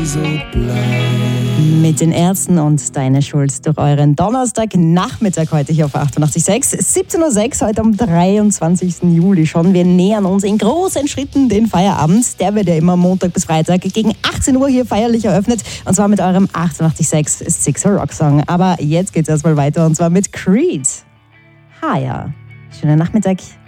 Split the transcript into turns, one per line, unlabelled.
Mit den Ärzten und Deine Schuld durch euren Donnerstagnachmittag heute hier auf 88.6. 17.06 Uhr heute am 23. Juli schon. Wir nähern uns in großen Schritten den Feierabend. Der wird ja immer Montag bis Freitag gegen 18 Uhr hier feierlich eröffnet. Und zwar mit eurem 88.6 Sixer Rock Song. Aber jetzt geht's erstmal weiter und zwar mit Creed. Higher. Schönen Nachmittag.